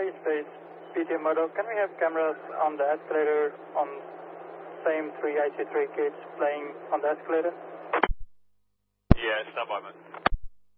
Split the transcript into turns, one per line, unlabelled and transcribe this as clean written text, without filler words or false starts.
Space, PT Moto, can we have cameras on the escalator on same 3 IC3 kids playing on the escalator?
Yeah, stand by, man.